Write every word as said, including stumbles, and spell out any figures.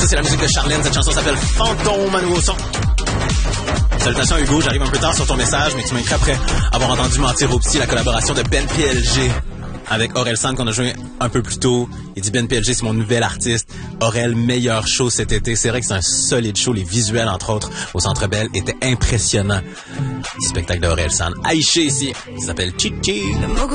ça, c'est la musique de Charlène. Cette chanson s'appelle Fantôme, à nouveau son. Salutations Hugo, j'arrive un peu tard sur ton message, mais tu m'as écrit après avoir entendu Mentir au petit, la collaboration de Ben P L G avec Aurel San qu'on a joué un peu plus tôt. Il dit Ben P L G, c'est mon nouvel artiste. Aurel, meilleur show cet été. C'est vrai que c'est un solide show. Les visuels, entre autres, au Centre Bell étaient impressionnants. Spectacle d'Aurel San. Aïché ici, ça s'appelle Chichi.